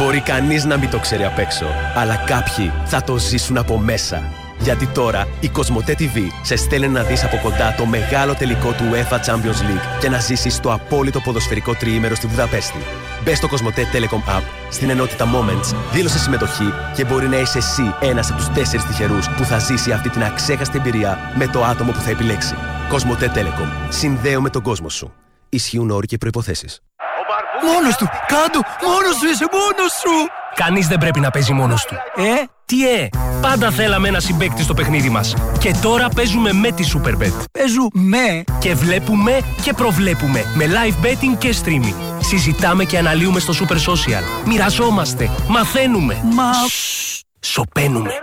Μπορεί κανείς να μην το ξέρει απ' έξω, αλλά κάποιοι θα το ζήσουν από μέσα. Γιατί τώρα η Κοσμοτέ TV σε στέλνει να δεις από κοντά το μεγάλο τελικό του UEFA Champions League και να ζήσεις το απόλυτο ποδοσφαιρικό τριήμερο στη Βουδαπέστη. Μπες στο Κοσμοτέ Telecom App, στην ενότητα Moments, δήλωσε συμμετοχή και μπορεί να είσαι εσύ ένας από τους 4 τυχερούς που θα ζήσει αυτή την αξέχαστη εμπειρία με το άτομο που θα επιλέξει. Κοσμοτέ Telecom. Συνδέω με τον κόσμο σου. Ισχύουν όροι και προϋποθέσεις. Μόνος του! Κάντο! Μόνος σου! Είσαι μόνος σου! Κανείς δεν πρέπει να παίζει μόνος του. Τι πάντα θέλαμε ένα συμπαίκτη στο παιχνίδι μας. Και τώρα παίζουμε με τη Superbet. Παίζουμε! Και βλέπουμε και προβλέπουμε με live betting και streaming. Συζητάμε και αναλύουμε στο Super Social. Μοιραζόμαστε, μαθαίνουμε. Σωπαίνουμε.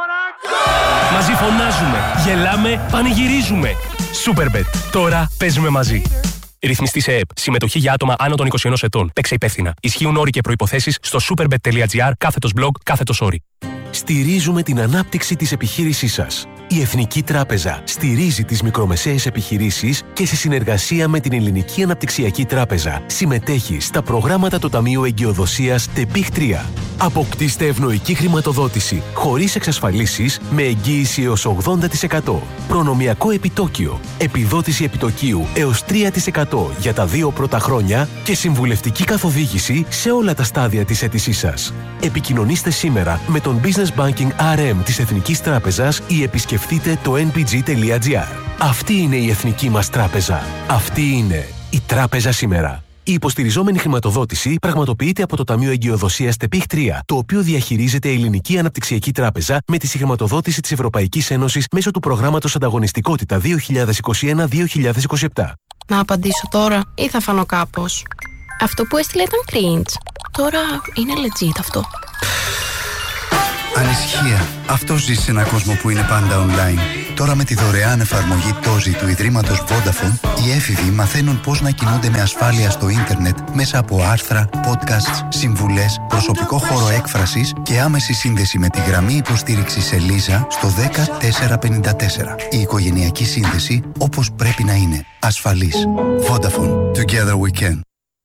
Μαζί φωνάζουμε, γελάμε, πανηγυρίζουμε. Superbet. Τώρα παίζουμε μαζί. Ρυθμιστή σε ΕΕΠ. Συμμετοχή για άτομα άνω των 21 ετών. Παίξε υπεύθυνα. Ισχύουν όροι και προϋποθέσεις στο superbet.gr/blog/όροι. Στηρίζουμε την ανάπτυξη της επιχείρησής σας. Η Εθνική Τράπεζα στηρίζει τις μικρομεσαίες επιχειρήσεις και σε συνεργασία με την Ελληνική Αναπτυξιακή Τράπεζα συμμετέχει στα προγράμματα του Ταμείου Εγκυοδοσίας ΤΕΠΙΧ 3. Αποκτήστε ευνοϊκή χρηματοδότηση χωρίς εξασφαλίσεις με εγγύηση έως 80%. Προνομιακό επιτόκιο, επιδότηση επιτοκίου έως 3% για τα 2 πρώτα χρόνια και συμβουλευτική καθοδήγηση σε όλα τα στάδια της αίτησής σας. Επικοινωνήστε σήμερα με τον Business Banking RM της Εθνικής Τράπεζας ή επισκεφτείτε το npg.gr. Αυτή είναι η Εθνική μας Τράπεζα. Αυτή είναι η Τράπεζα σήμερα. Η υποστηριζόμενη χρηματοδότηση πραγματοποιείται από το Ταμείο Εγκυοδοσίας ΤΕΠΙΧ 3, το οποίο διαχειρίζεται η Ελληνική Αναπτυξιακή Τράπεζα με τη συγχρηματοδότηση της Ευρωπαϊκής Ένωσης μέσω του προγράμματος Ανταγωνιστικότητα 2021-2027. Να απαντήσω τώρα ή θα φανώ κάπως? Αυτό που έστειλε ήταν cringe. Τώρα είναι legit αυτό. Ανησυχία. Αυτός ζει σε έναν κόσμο που είναι πάντα online. Τώρα με τη δωρεάν εφαρμογή Tozi του Ιδρύματος Vodafone, οι έφηβοι μαθαίνουν πώς να κινούνται με ασφάλεια στο ίντερνετ μέσα από άρθρα, podcasts, συμβουλές, προσωπικό χώρο έκφρασης και άμεση σύνδεση με τη γραμμή υποστήριξης σε Λίζα στο 10454. Η οικογενειακή σύνδεση όπως πρέπει να είναι. Ασφαλής. Vodafone. Together we can.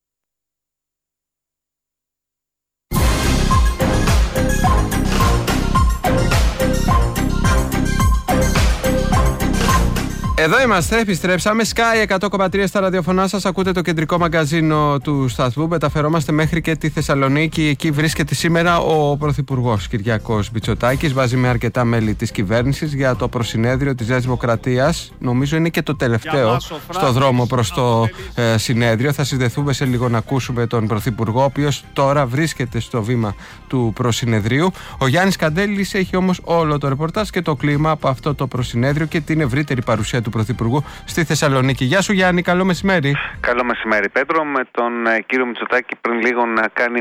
Εδώ είμαστε, επιστρέψαμε. Sky 100,3 στα ραδιοφωνά σας. Ακούτε το κεντρικό μαγκαζίνο του σταθμού. Μεταφερόμαστε μέχρι και τη Θεσσαλονίκη. Εκεί βρίσκεται σήμερα ο Πρωθυπουργός Κυριάκος Μητσοτάκης, μαζί με αρκετά μέλη της κυβέρνησης, για το προσυνέδριο της Νέας Δημοκρατίας. Νομίζω είναι και το τελευταίο στο δρόμο προς το συνέδριο. Θα συνδεθούμε σε λίγο να ακούσουμε τον Πρωθυπουργό, ο οποίος τώρα βρίσκεται στο βήμα του προσυνεδρίου. Ο Γιάννης Καντέλης έχει όμως όλο το ρεπορτάζ και το κλίμα από αυτό το προσυνέδριο και την ευρύτερη παρουσία του Πρωθυπουργού στη Θεσσαλονίκη. Γεια σου Γιάννη, καλό μεσημέρι. Καλό μεσημέρι Πέτρο. Με τον κύριο Μητσοτάκη πριν λίγο να κάνει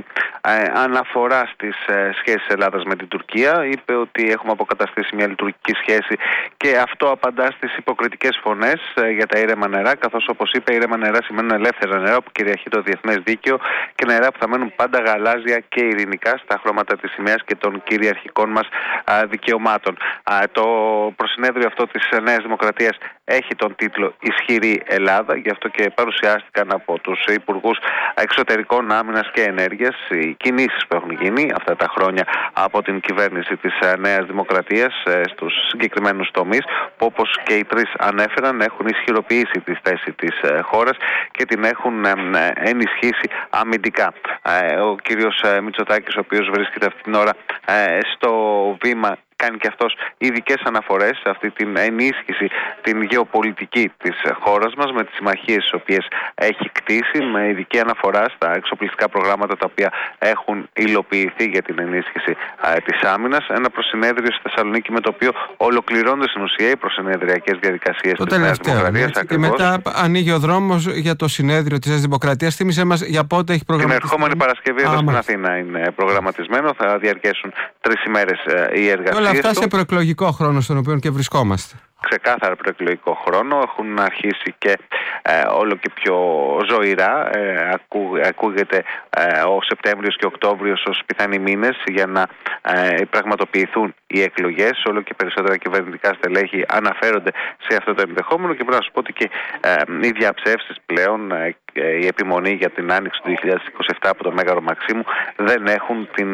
αναφορά στις σχέσεις Ελλάδας με την Τουρκία. Είπε ότι έχουμε αποκαταστήσει μια λειτουργική σχέση και αυτό απαντά στις υποκριτικές φωνές για τα ήρεμα νερά, καθώς όπως είπε, ήρεμα νερά σημαίνουν ελεύθερα νερά που κυριαρχεί το διεθνές δίκαιο και νερά που θα μένουν πάντα γαλάζια και ειρηνικά στα χρώματα της σημαίας και των κυριαρχικών μας δικαιωμάτων. Το προσυνέδριο αυτό της Νέας Δημοκρατίας έχει τον τίτλο «Ισχυρή Ελλάδα», γι' αυτό και παρουσιάστηκαν από τους υπουργούς εξωτερικών, άμυνας και ενέργειας οι κινήσεις που έχουν γίνει αυτά τα χρόνια από την κυβέρνηση της Νέας Δημοκρατίας στους συγκεκριμένους τομείς, που όπως και οι τρεις ανέφεραν έχουν ισχυροποιήσει τη θέση της χώρας και την έχουν ενισχύσει αμυντικά. Ο κύριος Μητσοτάκης, ο οποίος βρίσκεται αυτή την ώρα στο βήμα, κάνει και αυτός ειδικές αναφορές σε αυτή την ενίσχυση, την γεωπολιτική της χώρας μας, με τις συμμαχίες τις οποίες έχει κτίσει, με ειδική αναφορά στα εξοπλιστικά προγράμματα τα οποία έχουν υλοποιηθεί για την ενίσχυση της άμυνας. Ένα προσυνέδριο στη Θεσσαλονίκη με το οποίο ολοκληρώνονται στην ουσία οι προσυνεδριακές διαδικασίες της Νέας Δημοκρατίας. Και μετά ανοίγει ο δρόμος για το συνέδριο της Νέας Δημοκρατίας. Θύμισε μας για πότε έχει προγραμματιστεί. Την ερχόμενη Παρασκευή εδώ στην Αθήνα είναι προγραμματισμένο. Θα διαρκέσουν 3 ημέρες οι εργασίες. Όλα αυτά σε προεκλογικό χρόνο στον οποίο και βρισκόμαστε. ξεκάθαρα προεκλογικό χρόνο. Έχουν αρχίσει και όλο και πιο ζωηρά. Ακούγεται ο Σεπτέμβριος και Οκτώβριος ως πιθανοί μήνες για να πραγματοποιηθούν οι εκλογές. Όλο και περισσότερα κυβερνητικά στελέχη αναφέρονται σε αυτό το ενδεχόμενο και πρέπει να σου πω ότι και οι διαψεύσεις πλέον, η επιμονή για την άνοιξη του 2027 από το Μέγαρο Μαξίμου δεν έχουν την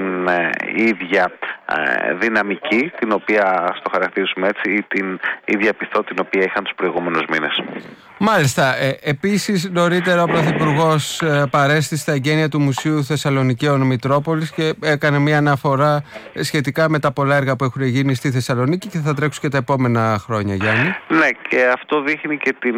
ίδια δυναμική, την οποία στο χαρακτηρίσουμε έτσι, ή την ίδια πειθό την οποία είχαν τους προηγούμενους μήνες. Μάλιστα. Επίσης, νωρίτερα ο Πρωθυπουργός παρέστη στα εγγένεια του Μουσείου Θεσσαλονικαίων Μητρόπολης και έκανε μια αναφορά σχετικά με τα πολλά έργα που έχουν γίνει στη Θεσσαλονίκη και θα τρέξουν και τα επόμενα χρόνια, Γιάννη. Ναι, και αυτό δείχνει και την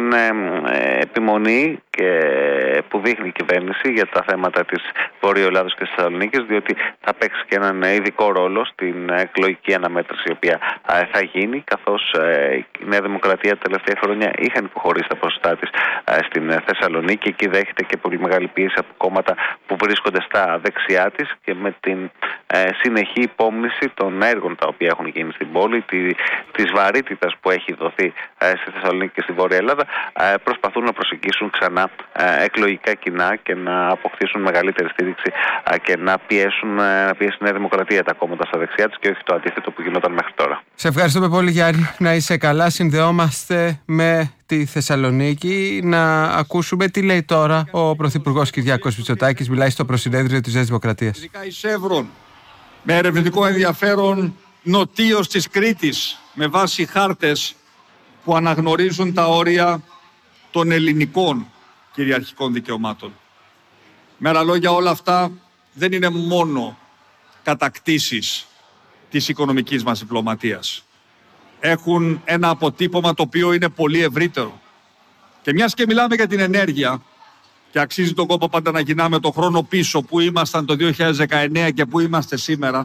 επιμονή που δείχνει η κυβέρνηση για τα θέματα της Βορείου Ελλάδος και της Θεσσαλονίκης, διότι θα παίξει και έναν ειδικό ρόλο στην εκλογική αναμέτρηση η οποία θα γίνει, καθώς η Νέα Δημοκρατία τα τελευταία χρόνια είχαν υποχωρήσει τα ποσοστά της στην Θεσσαλονίκη. Εκεί δέχεται και πολύ μεγάλη πίεση από κόμματα που βρίσκονται στα δεξιά της και με την συνεχή υπόμνηση των έργων τα οποία έχουν γίνει στην πόλη, της βαρύτητας που έχει δοθεί στη Θεσσαλονίκη και στη Βόρεια Ελλάδα, προσπαθούν να προσεγγίσουν ξανά εκλογικά κοινά και να αποκτήσουν μεγαλύτερη στήριξη και να πιέσει η Νέα Δημοκρατία τα κόμματα στα δεξιά της και όχι το αντίθετο που γινόταν μέχρι τώρα. Σε ευχαριστούμε πολύ, Γιάννη. Να είσαι καλά. Συνδεόμαστε με τη Θεσσαλονίκη να ακούσουμε τι λέει τώρα ο Πρωθυπουργός Κυριάκος Μητσοτάκης. Μιλάει στο προσυνέδριο της Νέας Δημοκρατίας. Ειδικά η Σεύρον, με ερευνητικό ενδιαφέρον νοτίως της Κρήτης, με βάση χάρτες που αναγνωρίζουν τα όρια των ελληνικών κυριαρχικών δικαιωμάτων. Με άλλα λόγια, όλα αυτά δεν είναι μόνο κατακτήσεις της οικονομικής μας διπλωματίας. Έχουν ένα αποτύπωμα το οποίο είναι πολύ ευρύτερο. Και μιας και μιλάμε για την ενέργεια και αξίζει τον κόπο πάντα να γυρνάμε το χρόνο πίσω που ήμασταν το 2019 και που είμαστε σήμερα,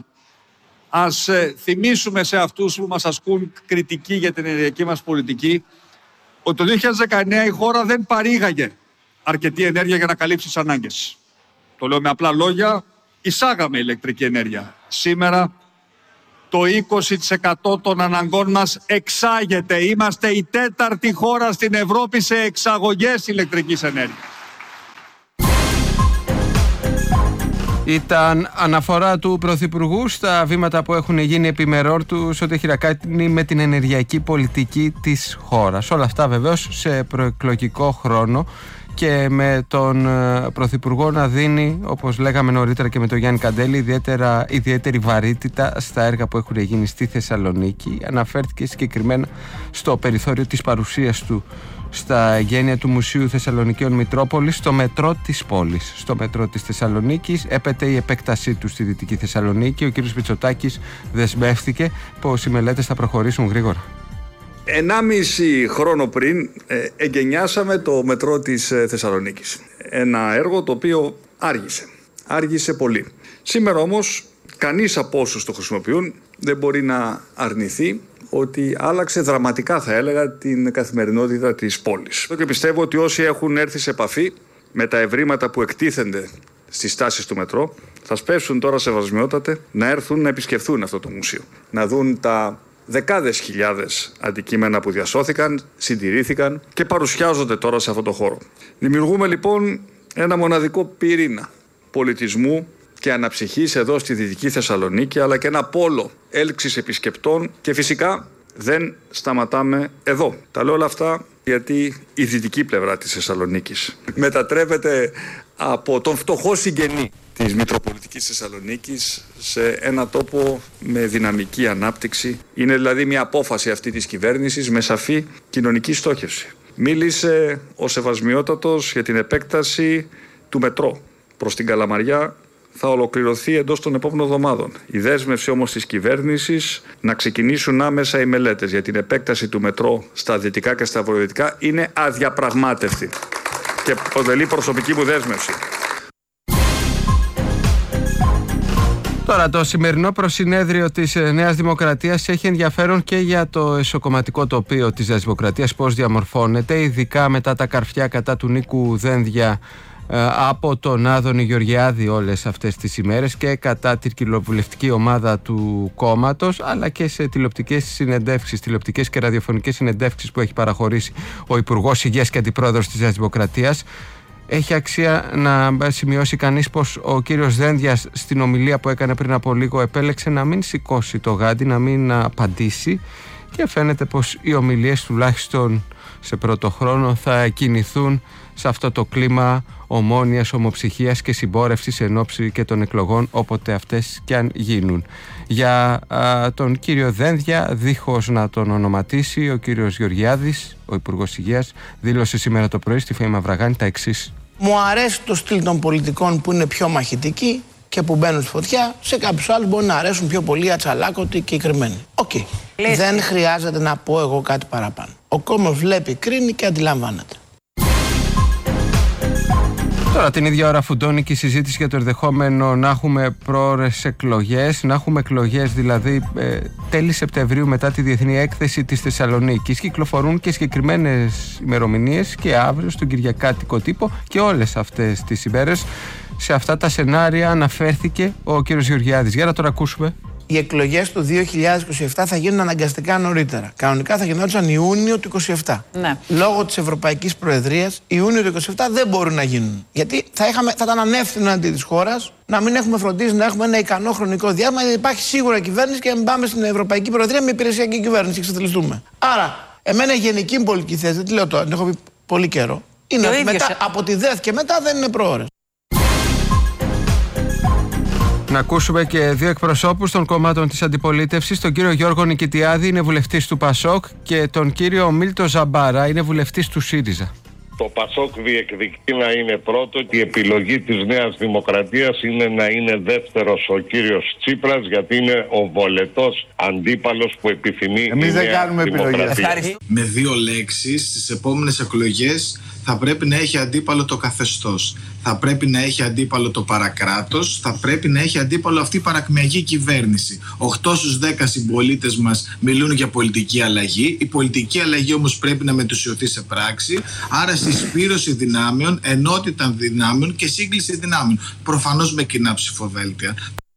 ας θυμίσουμε σε αυτούς που μας ασκούν κριτική για την ενεργειακή μας πολιτική ότι το 2019 η χώρα δεν παρήγαγε αρκετή ενέργεια για να καλύψει τις ανάγκες. Το λέω με απλά λόγια, εισάγαμε ηλεκτρική ενέργεια. Σήμερα το 20% των αναγκών μας εξάγεται. Είμαστε η 4η χώρα στην Ευρώπη σε εξαγωγές ηλεκτρικής ενέργειας. Ήταν αναφορά του Πρωθυπουργού στα βήματα που έχουν γίνει επιμερών του ό,τι έχει να κάνει με την ενεργειακή πολιτική της χώρας. Όλα αυτά βεβαίως σε προεκλογικό χρόνο και με τον Πρωθυπουργό να δίνει, όπως λέγαμε νωρίτερα και με τον Γιάννη Καντέλη, ιδιαίτερη βαρύτητα στα έργα που έχουν γίνει στη Θεσσαλονίκη. Αναφέρθηκε συγκεκριμένα στο περιθώριο της παρουσίας του στα εγγένεια του Μουσείου Θεσσαλονικαίων Μητρόπολης, στο μετρό της πόλης. Στο μετρό της Θεσσαλονίκης έπεται η επέκτασή του στη Δυτική Θεσσαλονίκη. Ο κ. Μητσοτάκης δεσμεύτηκε πως οι μελέτες θα προχωρήσουν γρήγορα. 1,5 χρόνο πριν εγκαινιάσαμε το μετρό της Θεσσαλονίκης. Ένα έργο το οποίο άργησε πολύ. Σήμερα όμως κανείς από όσους το χρησιμοποιούν δεν μπορεί να αρνηθεί ότι άλλαξε δραματικά, θα έλεγα, την καθημερινότητα της πόλης. Και πιστεύω ότι όσοι έχουν έρθει σε επαφή με τα ευρήματα που εκτίθενται στις στάσεις του μετρό θα σπέσουν τώρα σεβασμιότατε να έρθουν να επισκεφθούν αυτό το μουσείο. Να δουν τα δεκάδες χιλιάδες αντικείμενα που διασώθηκαν, συντηρήθηκαν και παρουσιάζονται τώρα σε αυτό το χώρο. Δημιουργούμε λοιπόν ένα μοναδικό πυρήνα πολιτισμού και αναψυχής εδώ στη Δυτική Θεσσαλονίκη, αλλά και ένα πόλο έλξης επισκεπτών και φυσικά δεν σταματάμε εδώ. Τα λέω όλα αυτά γιατί η δυτική πλευρά της Θεσσαλονίκης μετατρέπεται από τον φτωχό συγγενή της Μητροπολιτικής Θεσσαλονίκης σε ένα τόπο με δυναμική ανάπτυξη. Είναι δηλαδή μια απόφαση αυτή της κυβέρνησης με σαφή κοινωνική στόχευση. Μίλησε ο Σεβασμιότατος για την επέκταση του μετρό προς την Καλαμαριά. Θα ολοκληρωθεί εντός των επόμενων εβδομάδων. Η δέσμευση όμως της κυβέρνησης να ξεκινήσουν άμεσα οι μελέτες για την επέκταση του μετρό στα δυτικά και στα βορειοδυτικά είναι αδιαπραγμάτευτη και αποτελεί προσωπική μου δέσμευση. Τώρα, το σημερινό προσυνέδριο της Νέας Δημοκρατίας έχει ενδιαφέρον και για το εσωκομματικό τοπίο της Νέας Δημοκρατίας, πώς διαμορφώνεται, ειδικά μετά τα καρφιά κατά του Νίκου Δένδια από τον Άδωνη Γεωργιάδη όλες αυτές τις ημέρες και κατά την κοινοβουλευτική ομάδα του κόμματος, αλλά και σε τηλεοπτικές και ραδιοφωνικές συνεντεύξεις που έχει παραχωρήσει ο Υπουργός Υγείας και Αντιπρόεδρος της Νέας Δημοκρατίας. Έχει αξία να σημειώσει κανείς πως ο κύριος Δένδιας στην ομιλία που έκανε πριν από λίγο επέλεξε να μην σηκώσει το γάντι, να μην απαντήσει, και φαίνεται πως οι ομιλίες τουλάχιστον σε πρώτο χρόνο θα κινηθούν σε αυτό το κλίμα ομόνοιας, ομοψυχίας και συμπόρευσης εν ώψη και των εκλογών, όποτε αυτές και αν γίνουν. Για τον κύριο Δένδια, δίχως να τον ονοματίσει, ο κύριος Γεωργιάδης, ο Υπουργός Υγείας, δήλωσε σήμερα το πρωί στη Φαΐ Μαυραγάνη τα εξής. Μου αρέσει το στυλ των πολιτικών που είναι πιο μαχητικοί και που μπαίνουν στη φωτιά. Σε κάποιους άλλους μπορεί να αρέσουν πιο πολύ ατσαλάκωτοι και κρυμμένοι. Οκ. Δεν χρειάζεται να πω εγώ κάτι παραπάνω. Ο κόμμος βλέπει, κρίνει και αντιλαμβάνεται. Τώρα την ίδια ώρα φουντώνει και η συζήτηση για το ενδεχόμενο να έχουμε πρόωρες εκλογές, να έχουμε εκλογές δηλαδή τέλη Σεπτεμβρίου μετά τη Διεθνή Έκθεση της Θεσσαλονίκης. Κυκλοφορούν και συγκεκριμένες ημερομηνίες και αύριο στον Κυριακάτικο Τύπο και όλες αυτές τις ημέρες. Σε αυτά τα σενάρια αναφέρθηκε ο κύριος Γεωργιάδης. Για να τον ακούσουμε. Οι εκλογές του 2027 θα γίνουν αναγκαστικά νωρίτερα. Κανονικά θα γινόντουσαν Ιούνιο του 2027. Ναι. Λόγω της Ευρωπαϊκής Προεδρίας, Ιούνιο του 2027 δεν μπορούν να γίνουν. Γιατί θα ήταν ανεύθυνο αντί της χώρας να μην έχουμε φροντίσει να έχουμε ένα ικανό χρονικό διάστημα, γιατί υπάρχει σίγουρα κυβέρνηση και να πάμε στην Ευρωπαϊκή Προεδρία με υπηρεσιακή κυβέρνηση και εξατελιστούμε. Άρα, εμένα η γενική πολιτική θέση, δεν τη λέω τώρα, την έχω πει πολύ καιρό, είναι ότι από τη ΔΕΘ και μετά δεν είναι προώρες. Να ακούσουμε και δύο εκπροσώπους των κομμάτων της αντιπολίτευσης, τον κύριο Γιώργο Νικητιάδη, είναι βουλευτής του ΠΑΣΟΚ, και τον κύριο Μίλτο Ζαμπάρα, είναι βουλευτής του ΣΥΡΙΖΑ. Το ΠΑΣΟΚ διεκδικεί να είναι πρώτο και η επιλογή της Νέας Δημοκρατίας είναι να είναι δεύτερος ο κύριος Τσίπρας, γιατί είναι ο βολετός αντίπαλος που επιθυμεί η Νέα Δημοκρατία. Με δύο λέξεις, στις επόμενες εκλογές θα πρέπει να έχει αντίπαλο το καθεστώς, θα πρέπει να έχει αντίπαλο το παρακράτος, θα πρέπει να έχει αντίπαλο αυτή η παρακμιακή κυβέρνηση. 8 στους 10 συμπολίτες μας μιλούν για πολιτική αλλαγή. Η πολιτική αλλαγή όμως πρέπει να μετουσιωθεί σε πράξη. Άρα συσπήρωση δυνάμεων, ενότητα δυνάμεων και σύγκληση δυνάμεων. Προφανώς με κοινά ψηφοδέλτια.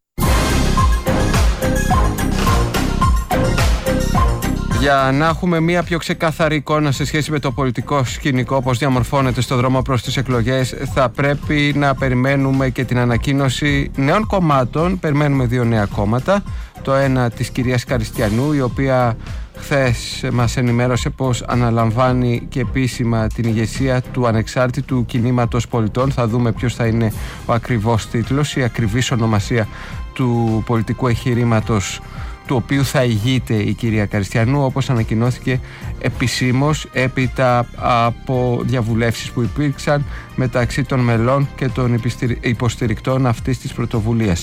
Για να έχουμε μια πιο ξεκάθαρη εικόνα σε σχέση με το πολιτικό σκηνικό όπως διαμορφώνεται στο δρόμο προς τις εκλογές, θα πρέπει να περιμένουμε και την ανακοίνωση νέων κομμάτων. Περιμένουμε δύο νέα κόμματα. Το ένα της κυρίας Καριστιανού, η οποία χθες μας ενημέρωσε πως αναλαμβάνει και επίσημα την ηγεσία του Ανεξάρτητου Κινήματος Πολιτών. Θα δούμε ποιος θα είναι ο ακριβώς τίτλος, η ακριβής ονομασία του πολιτικού εγχειρήματος του οποίου θα ηγείται η κυρία Καριστιανού, όπως ανακοινώθηκε επισήμως έπειτα από διαβουλεύσεις που υπήρξαν μεταξύ των μελών και των υποστηρικτών αυτής της πρωτοβουλίας.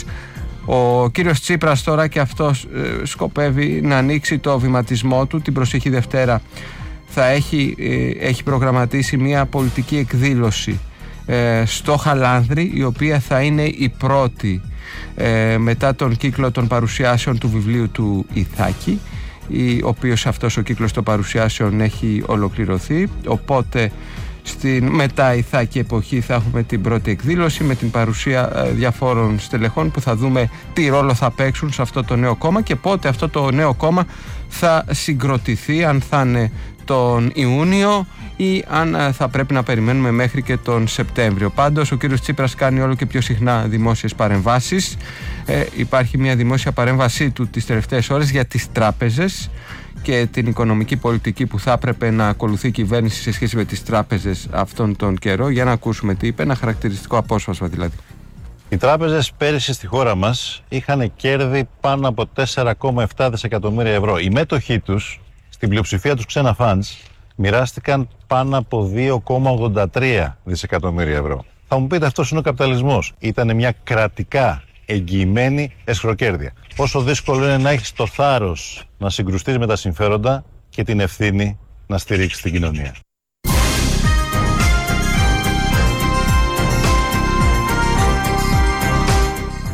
Ο κύριος Τσίπρας τώρα και αυτός σκοπεύει να ανοίξει το βηματισμό του. Την προσεχή Δευτέρα θα έχει προγραμματίσει μια πολιτική εκδήλωση στο Χαλάνδρη, η οποία θα είναι η πρώτη μετά τον κύκλο των παρουσιάσεων του βιβλίου του Ιθάκη, ο οποίος αυτός ο κύκλος των παρουσιάσεων έχει ολοκληρωθεί. Οπότε στην μετά Ιθάκη εποχή θα έχουμε την πρώτη εκδήλωση με την παρουσία διαφόρων στελεχών που θα δούμε τι ρόλο θα παίξουν σε αυτό το νέο κόμμα και πότε αυτό το νέο κόμμα θα συγκροτηθεί, αν θα είναι τον Ιούνιο ή αν θα πρέπει να περιμένουμε μέχρι και τον Σεπτέμβριο. Πάντως ο κύριος Τσίπρας κάνει όλο και πιο συχνά δημόσιες παρεμβάσεις. Υπάρχει μια δημόσια παρέμβασή του τις τελευταίες ώρες για τις τράπεζες και την οικονομική πολιτική που θα έπρεπε να ακολουθεί η κυβέρνηση σε σχέση με τις τράπεζες αυτόν τον καιρό. Για να ακούσουμε τι είπε, ένα χαρακτηριστικό απόσπασμα δηλαδή. Οι τράπεζες πέρυσι στη χώρα μας είχαν κέρδη πάνω από 4,7 δισεκατομμύρια ευρώ. Οι μέτοχοί τους, στην πλειοψηφία τους ξένα φαντς, μοιράστηκαν πάνω από 2,83 δισεκατομμύρια ευρώ. Θα μου πείτε, αυτός είναι ο καπιταλισμός. Ήταν μια κρατικά εγγυημένη εσχροκέρδεια. Πόσο δύσκολο είναι να έχεις το θάρρος να συγκρουστείς με τα συμφέροντα και την ευθύνη να στηρίξεις την κοινωνία.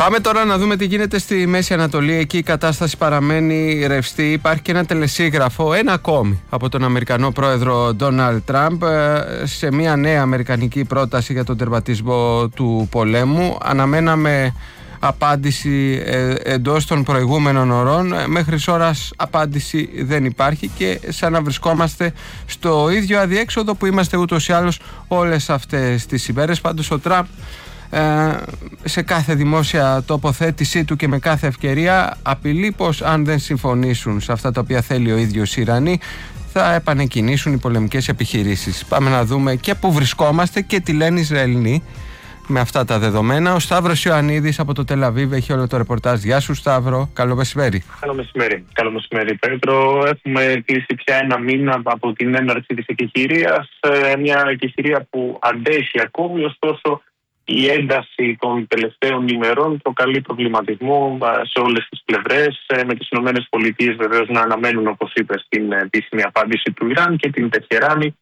Πάμε τώρα να δούμε τι γίνεται στη Μέση Ανατολή. Εκεί η κατάσταση παραμένει ρευστή. Υπάρχει και ένα τελεσίγραφο, ένα ακόμη, από τον Αμερικανό πρόεδρο Ντόναλντ Τραμπ σε μια νέα αμερικανική πρόταση για τον τερματισμό του πολέμου. Αναμέναμε απάντηση εντός των προηγούμενων ωρών. Μέχρι ώρας απάντηση δεν υπάρχει και σαν να βρισκόμαστε στο ίδιο αδιέξοδο που είμαστε ούτως ή άλλως όλες αυτές τις ημέρες. Πάντως ο Τραμπ σε κάθε δημόσια τοποθέτησή του και με κάθε ευκαιρία απειλεί πως αν δεν συμφωνήσουν σε αυτά τα οποία θέλει ο ίδιος οι Ιρανοί, θα επανεκκινήσουν οι πολεμικές επιχειρήσεις. Πάμε να δούμε και πού βρισκόμαστε και τι λένε οι Ισραηλινοί με αυτά τα δεδομένα. Ο Σταύρος Ιωαννίδης από το Τελαβίβ έχει όλο το ρεπορτάζ. Γεια σου Σταύρο, καλό μεσημέρι. Καλό μεσημέρι Πέτρο. Έχουμε κλείσει πια ένα μήνα από την έναρξη της εκεχηρίας. Μια εκεχηρία που αντέχει ακόμη, ωστόσο η ένταση των τελευταίων ημερών προκαλεί προβληματισμό σε όλες τις πλευρές, με τις ΗΠΑ βεβαίως να αναμένουν, όπως είπες, την επίσημη απάντηση του Ιράν και την Τεχεράνη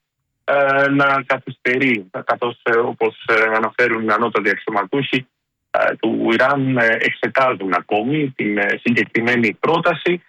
να καθυστερεί, καθώς όπως αναφέρουν οι ανώτατοι αξιωματούχοι του Ιράν εξετάζουν ακόμη την συγκεκριμένη πρόταση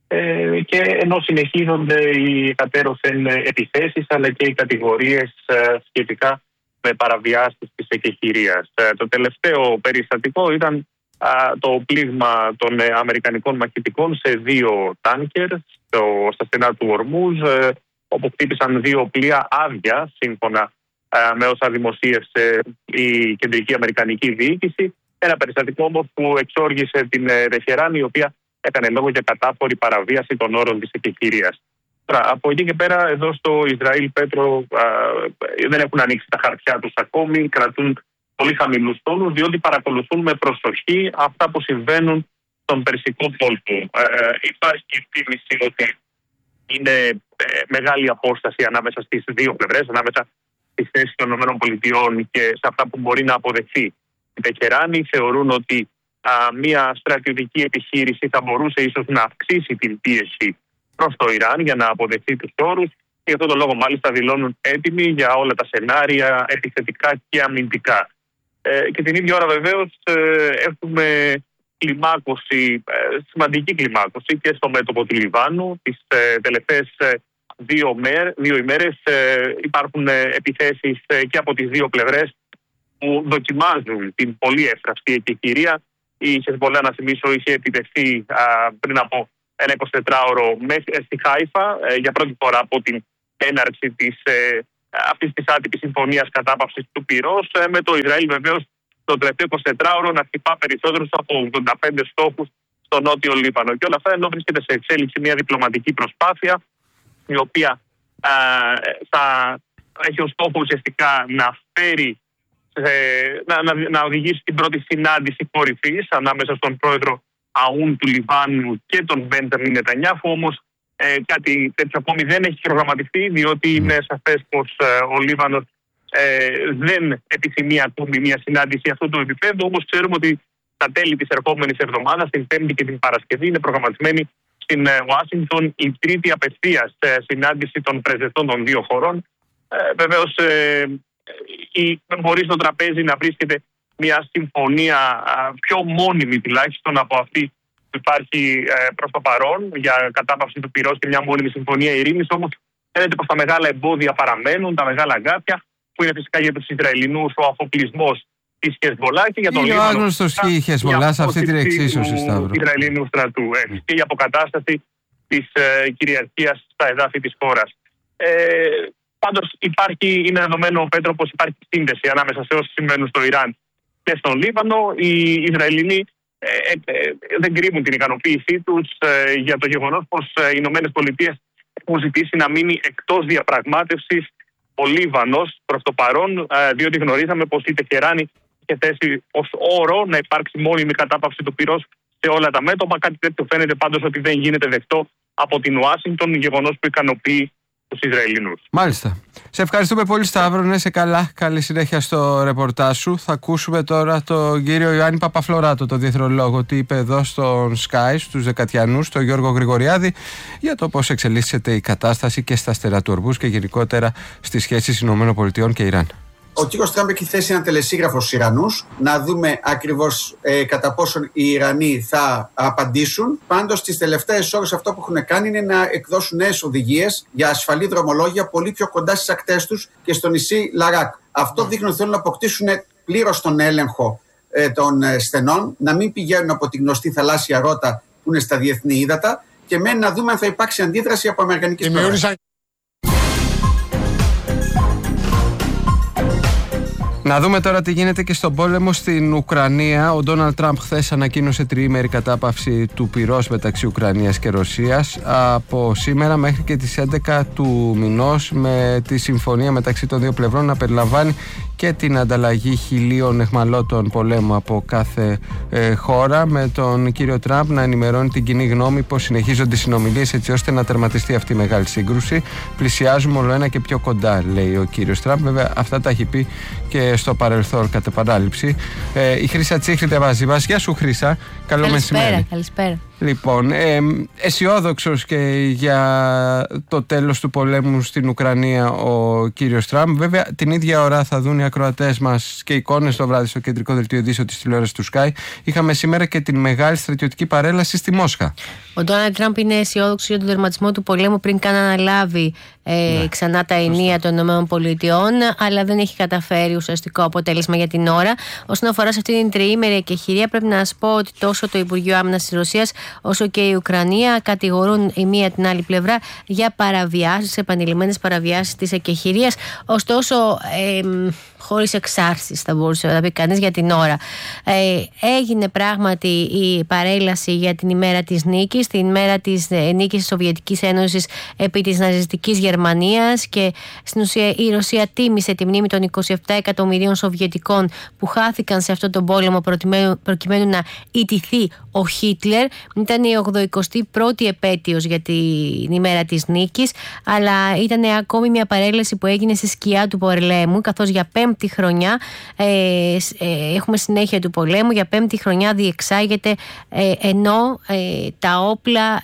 και ενώ συνεχίζονται οι κατέρωθεν επιθέσεις αλλά και οι κατηγορίες σχετικά με παραβιάσεις της εκεχηρίας. Το τελευταίο περιστατικό ήταν το πλήγμα των αμερικανικών μαχητικών σε 2 τάνκερ στα στενά του Ορμούζ, όπου χτύπησαν 2 πλοία άδεια, σύμφωνα με όσα δημοσίευσε η κεντρική αμερικανική διοίκηση. Ένα περιστατικό όμως που εξόργησε την Τεχεράνη, η οποία έκανε λόγο για κατάφορη παραβίαση των όρων της εκεχηρίας. Από εκεί και πέρα, εδώ στο Ισραήλ, Πέτρο, δεν έχουν ανοίξει τα χαρτιά τους ακόμη, κρατούν πολύ χαμηλούς τόνους, διότι παρακολουθούν με προσοχή αυτά που συμβαίνουν στον Περσικό κόλπο. Υπάρχει εκτίμηση ότι είναι μεγάλη απόσταση ανάμεσα στις δύο πλευρές, ανάμεσα στις θέσεις των ΗΠΑ και σε αυτά που μπορεί να αποδεχθεί η Τεχεράνη. Θεωρούν ότι μια στρατιωτική επιχείρηση θα μπορούσε ίσως να αυξήσει την πίεση προς το Ιράν για να αποδεχθεί τους όρους. Και γι' αυτόν τον λόγο μάλιστα δηλώνουν έτοιμοι για όλα τα σενάρια επιθετικά και αμυντικά. Και την ίδια ώρα βεβαίως έχουμε κλιμάκωση, σημαντική κλιμάκωση και στο μέτωπο του Λιβάνου. Τις τελευταίες 2 ημέρες υπάρχουν επιθέσεις και από τις δύο πλευρές που δοκιμάζουν την πολύ εύθραυστη εκεχηρία. Η Χεσμολά, να θυμίσω, είχε επιτευχθεί πριν από ένα 24ωρο στη Χάιφα για πρώτη φορά από την έναρξη αυτής της άτυπης συμφωνίας κατάπαυσης του πυρός, με το Ισραήλ βεβαίως το τελευταίο 24ωρο να χτυπά περισσότερους από 85 στόχους στο νότιο Λίβανο. Και όλα αυτά ενώ βρίσκεται σε εξέλιξη μια διπλωματική προσπάθεια, η οποία θα έχει ως στόχο ουσιαστικά να οδηγήσει την πρώτη συνάντηση κορυφής ανάμεσα στον πρόεδρο Αούν του Λιβάνου και τον Μπέντζαμιν Νετανιάχου. Όμως κάτι τέτοιο ακόμη δεν έχει προγραμματιστεί, διότι είναι σαφές πως ο Λίβανος δεν επιθυμεί ακόμη μια συνάντηση αυτού του επίπεδου. Όμως ξέρουμε ότι στα τέλη της ερχόμενης εβδομάδας, την Πέμπτη και την Παρασκευή, είναι προγραμματισμένη στην Ουάσιγκτον η τρίτη απευθείας συνάντηση των πρεσβευτών των δύο χωρών. Βεβαίως μπορεί στο τραπέζι να βρίσκεται μια συμφωνία πιο μόνιμη τουλάχιστον από αυτή που υπάρχει προς το παρόν για κατάπαυση του πυρός και μια μόνιμη συμφωνία ειρήνης. Όμως φαίνεται πως τα μεγάλα εμπόδια παραμένουν, τα μεγάλα αγκάθια, που είναι φυσικά για τους Ισραηλινούς ο αφοπλισμός της Χεσμολά και για τον Λίβανο. Είναι ο άγνωστος και η Χεσμολά σε αυτή την εξίσωση, Σταύρο. Του Ισραηλινού στρατού και η αποκατάσταση της κυριαρχίας στα εδάφη της χώρας. Πάντως είναι δεδομένο, Πέτρο, πως υπάρχει σύνδεση ανάμεσα σε όσοι συμβαίνουν στο Ιράν και στον Λίβανο. Οι Ισραηλινοί δεν κρύβουν την ικανοποίησή τους για το γεγονός πως οι ΗΠΑ έχουν ζητήσει να μείνει εκτός διαπραγμάτευσης ο Λίβανος προς το παρόν, διότι γνωρίζαμε πως η Τεχεράνη είχε θέσει ως όρο να υπάρξει μόνιμη κατάπαυση του πυρός σε όλα τα μέτωπα. Κάτι τέτοιο φαίνεται πάντως ότι δεν γίνεται δεκτό από την Ουάσιγκτον, γεγονός που ικανοποιεί τους Ισραηλινούς. Μάλιστα. Σε ευχαριστούμε πολύ, Σταύρο. Να είσαι καλά. Καλή συνέχεια στο ρεπορτάζ σου. Θα ακούσουμε τώρα τον κύριο Ιωάννη Παπαφλωράτο, τον διεθνολόγο, τι είπε εδώ στον Sky, στους Δεκατιανούς, τον Γιώργο Γρηγοριάδη, για το πώς εξελίσσεται η κατάσταση και στα στενά του Ορμούζ και γενικότερα στις σχέσεις ΗΠΑ και Ιράν. Ο κύριος Τραμπ έχει θέσει ένα τελεσίγραφο στους Ιρανούς, να δούμε ακριβώς κατά πόσον οι Ιρανοί θα απαντήσουν. Πάντως, τις τελευταίες ώρες αυτό που έχουν κάνει είναι να εκδώσουν νέες οδηγίες για ασφαλή δρομολόγια πολύ πιο κοντά στις ακτές τους και στο νησί Λαράκ. Αυτό δείχνει ότι θέλουν να αποκτήσουν πλήρως τον έλεγχο των στενών, να μην πηγαίνουν από τη γνωστή θαλάσσια ρότα που είναι στα διεθνή ύδατα και μένει να δούμε αν θα υπάρξει αντίδραση από αμερικανικής πλευράς. Να δούμε τώρα τι γίνεται και στον πόλεμο στην Ουκρανία. Ο Ντόναλντ Τραμπ χθες ανακοίνωσε τριήμερη κατάπαυση του πυρός μεταξύ Ουκρανίας και Ρωσίας από σήμερα μέχρι και τις 11 του μηνός, με τη συμφωνία μεταξύ των δύο πλευρών να περιλαμβάνει και την ανταλλαγή 1.000 εχμαλώτων πολέμου από κάθε χώρα, με τον κύριο Τραμπ να ενημερώνει την κοινή γνώμη πως συνεχίζονται οι συνομιλίες έτσι ώστε να τερματιστεί αυτή η μεγάλη σύγκρουση. Πλησιάζουμε όλο ένα και πιο κοντά, λέει ο κύριος Τραμπ. Βέβαια, αυτά τα έχει πει και στο παρελθόν κατ' επανάληψη. Η Χρύσα Τσίχλητε μαζί μας. Γεια σου, Χρύσα. Καλό μεσημέρι. Καλησπέρα. Λοιπόν, αισιόδοξος και για το τέλος του πολέμου στην Ουκρανία ο κύριος Τραμπ. Βέβαια, την ίδια ώρα θα δουν οι ακροατές μας και εικόνες το βράδυ στο κεντρικό δελτίο ειδήσεων της τηλεόρασης του Sky. Είχαμε σήμερα και την μεγάλη στρατιωτική παρέλαση στη Μόσχα. Ο Ντόναλντ Τραμπ είναι αισιόδοξος για τον τερματισμό του πολέμου πριν καν αναλάβει ξανά τα ενία των ΗΠΑ, αλλά δεν έχει καταφέρει ουσιαστικό αποτέλεσμα για την ώρα. Όσον αφορά σε αυτή την τριήμερη εκεχηρία, πρέπει να σας πω ότι τόσο το Υπουργείο Άμυνας της Ρωσίας όσο και η Ουκρανία κατηγορούν η μία την άλλη πλευρά για παραβιάσεις, επανειλημμένες παραβιάσεις της εκεχηρίας. Ωστόσο, χωρίς εξάρσεις θα μπορούσε να πει κανείς για την ώρα. Έγινε πράγματι η παρέλαση για την ημέρα της νίκης, την ημέρα της νίκης της Σοβιετικής Ένωσης επί της ναζιστικής Γερμανίας, και στην ουσία η Ρωσία τίμησε τη μνήμη των 27 εκατομμυρίων Σοβιετικών που χάθηκαν σε αυτόν τον πόλεμο προκειμένου να ιτηθεί ο Χίτλερ. Ήταν η 81η επέτειος για την ημέρα της νίκης, αλλά ήταν ακόμη μια παρέλαση που έγινε στη σκιά του πολέμου, καθώς για 5η χρονιά έχουμε συνέχεια του πολέμου, για 5η χρονιά διεξάγεται, ενώ τα όπλα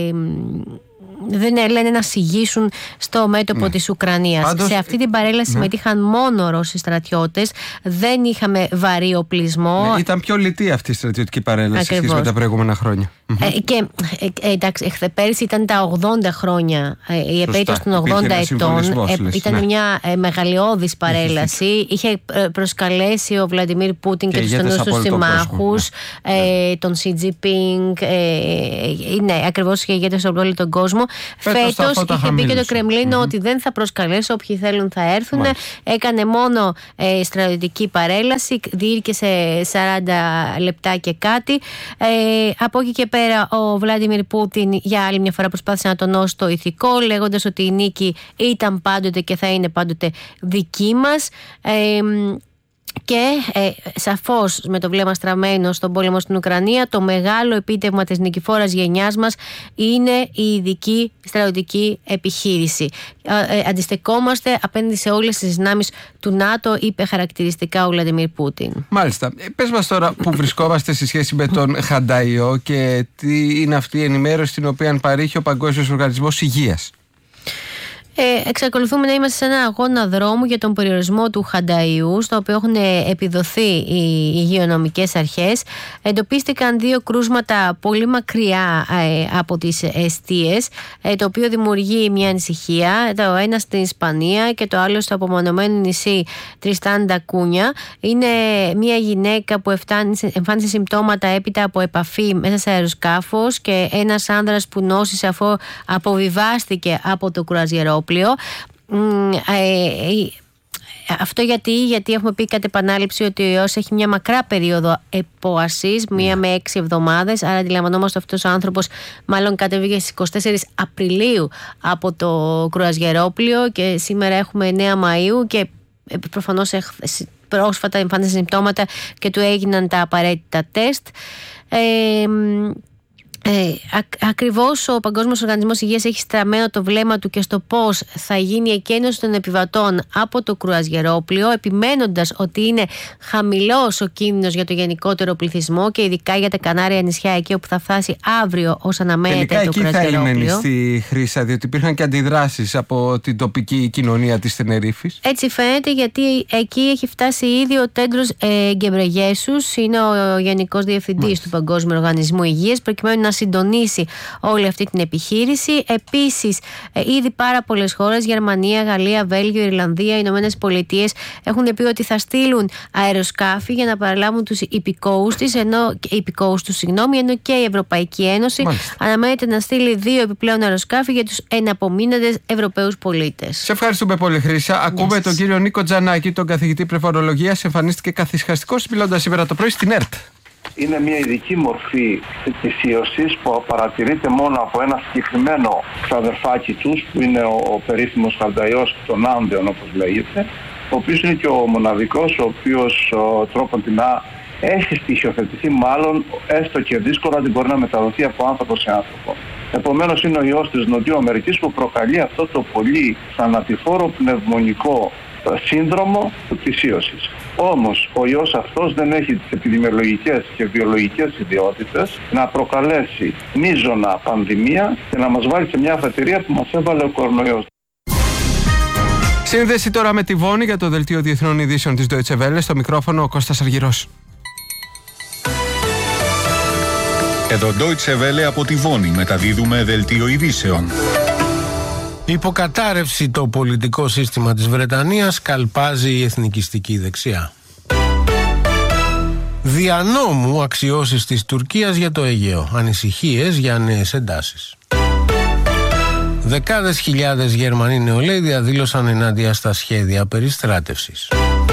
δεν λένε να συγγύσουν στο μέτωπο της Ουκρανίας. Πάντως, σε αυτή την παρέλαση συμμετείχαν μόνο Ρώσοι στρατιώτες, δεν είχαμε βαρύ οπλισμό. Ήταν πιο λιτή αυτή η στρατιωτική παρέλαση σχέση με τα προηγούμενα χρόνια. Και εντάξει, πέρυσι ήταν τα 80 χρόνια, η επέτειος των 80 ετών. Ήταν μια μεγαλειώδης παρέλαση. Είχε προσκαλέσει ο Βλαντιμίρ Πούτιν και τους στενούς του συμμάχους, τον Σι Τζινπίνγκ, ναι, ακριβώς, και ηγέτες από όλο τον κόσμο. Φέτος είχε πει και το Κρεμλίνο ότι δεν θα προσκαλέσει, όποιοι θέλουν θα έρθουν. Έκανε μόνο στρατιωτική παρέλαση, διήρκεσε 40 λεπτά και κάτι. Από εκεί και πέρα ο Βλάντιμιρ Πούτιν για άλλη μια φορά προσπάθησε να τονώσει το ηθικό, λέγοντας ότι η νίκη ήταν πάντοτε και θα είναι πάντοτε δική μας. Και σαφώς με το βλέμμα στραμμένο στον πόλεμο στην Ουκρανία, το μεγάλο επίτευγμα της νικηφόρας γενιάς μας είναι η ειδική στρατιωτική επιχείρηση. Αντιστεκόμαστε απέναντι σε όλες τις δυνάμεις του ΝΑΤΟ, είπε χαρακτηριστικά ο Βλαντιμίρ Πούτιν. Μάλιστα. Πες μας τώρα που βρισκόμαστε σε σχέση με τον Χανταϊό και τι είναι αυτή η ενημέρωση την οποία παρήχε ο Παγκόσμιος Οργανισμός Υγείας. Εξακολουθούμε να είμαστε σε ένα αγώνα δρόμου για τον περιορισμό του Χανταϊού, στο οποίο έχουν επιδοθεί οι υγειονομικές αρχές. Εντοπίστηκαν 2 κρούσματα πολύ μακριά από τις εστίες, το οποίο δημιουργεί μια ανησυχία. Το ένα στην Ισπανία και το άλλο στο απομονωμένο νησί Τριστάν ντα Κούνια. Είναι μια γυναίκα που εμφάνισε συμπτώματα έπειτα από επαφή μέσα σε αεροσκάφος και ένας άνδρας που νόσησε αφού αποβιβάστηκε από το κρουαζιερόπλοιο. Αυτό γιατί έχουμε πει κατ' επανάληψη ότι ο ιός έχει μια μακρά περίοδο επόασης, 1 με 6 εβδομάδες, άρα αντιλαμβανόμαστε αυτός ο άνθρωπος μάλλον κατέβηκε στις 24 Απριλίου από το κρουαζιερόπλοιο και σήμερα έχουμε 9 Μαΐου και προφανώς πρόσφατα εμφάνισε συμπτώματα και του έγιναν τα απαραίτητα τεστ. Ακριβώς ο Παγκόσμιος Οργανισμός Υγείας έχει στραμμένο το βλέμμα του και στο πώς θα γίνει η εκένωση των επιβατών από το κρουαζιερόπλοιο, επιμένοντας ότι είναι χαμηλός ο κίνδυνος για το γενικότερο πληθυσμό και ειδικά για τα Κανάρια νησιά, εκεί όπου θα φτάσει αύριο ως αναμένεται το κρουαζιερόπλοιο. Τελικά εκεί θα έμενε στη Χρύσα, διότι υπήρχαν και αντιδράσεις από την τοπική κοινωνία της Τενερίφης. Έτσι φαίνεται, γιατί εκεί έχει φτάσει ήδη ο Τέντρος Γκεμπρεγιέσους, είναι ο Γενικός Διευθυντής του Παγκόσμιου Οργανισμού Υγείας, προκειμένου να συντονίσει όλη αυτή την επιχείρηση. Επίσης, ήδη πάρα πολλές χώρες, Γερμανία, Γαλλία, Βέλγιο, Ιρλανδία, Ηνωμένες Πολιτείες, έχουν πει ότι θα στείλουν αεροσκάφη για να παραλάβουν τους υπηκόους τους, ενώ και η Ευρωπαϊκή Ένωση αναμένεται να στείλει 2 επιπλέον αεροσκάφη για τους εναπομείνοντες Ευρωπαίους πολίτες. Σε ευχαριστούμε πολύ, Χρύσα. Ακούμε τον κύριο Νίκο Τζανάκη, τον καθηγητή πληροφορολογίας, εμφανίστηκε καθισχαστικός μιλώντας σήμερα το πρωί στην ΕΡΤ. Είναι μια ειδική μορφή θυσίωσης που παρατηρείται μόνο από ένα συγκεκριμένο ξαδερφάκι τους, που είναι ο περίφημος Χαλνταϊός των Άνδεων, όπως λέγεται, ο οποίος είναι και ο μοναδικός, ο οποίος τρόποντινά έχει στοιχειοθετηθεί, μάλλον έστω και δύσκολα, ότι μπορεί να μεταδοθεί από άνθρωπο σε άνθρωπο. Επομένως, είναι ο ιός της Νοτιού Αμερικής που προκαλεί αυτό το πολύ θανατηφόρο πνευμονικό σύνδρομο θυσίωσης. Όμως ο ιός αυτός δεν έχει τις επιδημιολογικές και βιολογικές ιδιότητες να προκαλέσει μείζωνα πανδημία και να μας βάλει σε μια αφετηρία που μας έβαλε ο κορονοϊός. Σύνδεση τώρα με τη Βόνη για το Δελτίο Διεθνών Ειδήσεων της Deutsche Welle. Στο μικρόφωνο ο Κώστας Αργυρός. Εδώ Deutsche Welle από τη Βόνη, μεταδίδουμε Δελτίο Ειδήσεων. Υποκατάρρευση το πολιτικό σύστημα της Βρετανίας, καλπάζει η εθνικιστική δεξιά. Δια νόμου αξιώσεις της Τουρκίας για το Αιγαίο, ανησυχίες για νέες εντάσεις. Δεκάδες χιλιάδες Γερμανοί νεολαίοι διαδήλωσαν ενάντια στα σχέδια περιστράτευσης.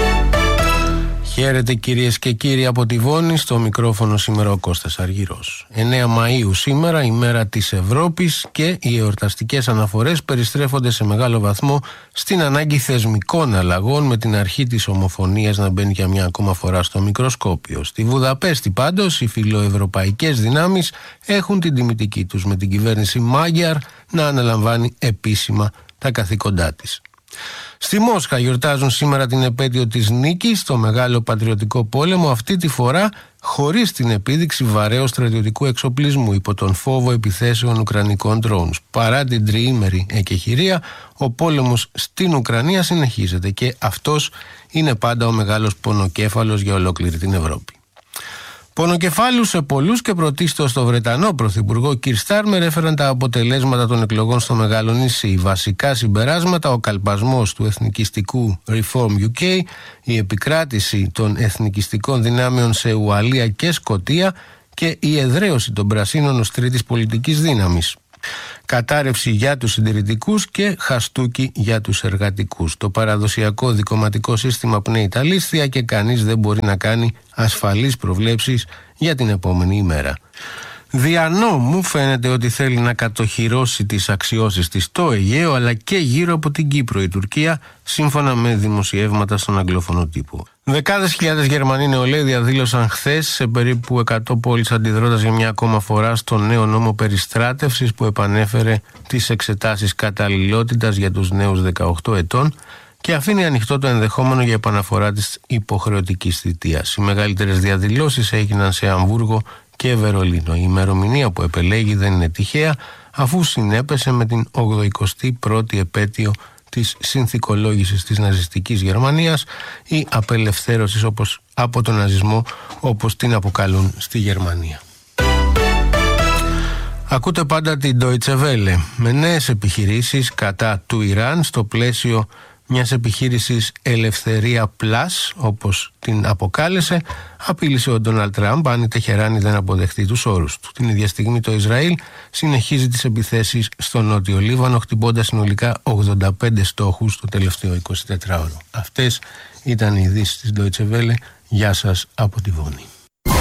Χαίρετε κυρίες και κύριοι από τη Βόνη, στο μικρόφωνο σήμερα ο Κώστας Αργυρός. 9 Μαΐου σήμερα, ημέρα της Ευρώπης, και οι εορταστικές αναφορές περιστρέφονται σε μεγάλο βαθμό στην ανάγκη θεσμικών αλλαγών, με την αρχή της ομοφωνίας να μπαίνει για μια ακόμα φορά στο μικροσκόπιο. Στη Βουδαπέστη πάντως οι φιλοευρωπαϊκές δυνάμεις έχουν την τιμητική τους, με την κυβέρνηση Μάγιαρ να αναλαμβάνει επίσημα τα καθήκοντά της. Στη Μόσχα γιορτάζουν σήμερα την επέτειο της νίκης στο Μεγάλο Πατριωτικό Πόλεμο, αυτή τη φορά χωρίς την επίδειξη βαρέως στρατιωτικού εξοπλισμού, υπό τον φόβο επιθέσεων ουκρανικών drones. Παρά την τριήμερη εκεχηρία, ο πόλεμος στην Ουκρανία συνεχίζεται και αυτός είναι πάντα ο μεγάλος πονοκέφαλος για ολόκληρη την Ευρώπη. Πονοκεφάλους σε πολλούς και πρωτίστως στο Βρετανό Πρωθυπουργό Κιρ Στάρμερ έφεραν τα αποτελέσματα των εκλογών στο Μεγάλο Νησί. Βασικά συμπεράσματα: ο καλπασμός του εθνικιστικού Reform UK, η επικράτηση των εθνικιστικών δυνάμεων σε Ουαλία και Σκωτία και η εδραίωση των πρασίνων ως τρίτης πολιτικής δύναμης. Κατάρρευση για τους συντηρητικούς και χαστούκι για τους εργατικούς. Το παραδοσιακό δικομματικό σύστημα πνέει τα λίσθια και κανείς δεν μπορεί να κάνει ασφαλείς προβλέψεις για την επόμενη ημέρα. Δια νόμου φαίνεται ότι θέλει να κατοχυρώσει τις αξιώσεις της στο Αιγαίο, αλλά και γύρω από την Κύπρο η Τουρκία, σύμφωνα με δημοσιεύματα στον αγγλόφωνο τύπο. Δεκάδες χιλιάδες Γερμανοί νεολαίοι διαδήλωσαν χθες σε περίπου 100 πόλεις, αντιδρώντας για μια ακόμα φορά στον νέο νόμο περιστράτευσης που επανέφερε τις εξετάσεις καταλληλότητας για τους νέους 18 ετών και αφήνει ανοιχτό το ενδεχόμενο για επαναφορά της υποχρεωτικής θητείας. Οι μεγαλύτερες διαδηλώσεις έγιναν σε Αμβούργο και Βερολίνο. Η ημερομηνία που επελέγει δεν είναι τυχαία, αφού συνέπεσε με την 81η επέτειο της συνθηκολόγησης της ναζιστικής Γερμανίας ή απελευθέρωσης από τον ναζισμό, όπως την αποκαλούν στη Γερμανία. Ακούτε πάντα την Deutsche Welle. Με νέες επιχειρήσεις κατά του Ιράν στο πλαίσιο μιας επιχείρησης Ελευθερία Plus, όπως την αποκάλεσε, απείλησε ο Ντόναλντ Τραμπ αν η Τεχεράνη δεν αποδεχτεί τους όρους του. Την ίδια στιγμή το Ισραήλ συνεχίζει τις επιθέσεις στο Νότιο Λίβανο, χτυπώντας συνολικά 85 στόχους το τελευταίο 24ωρο. Αυτές ήταν οι ειδήσεις της Deutsche Welle. Γεια σας από τη Βόνη.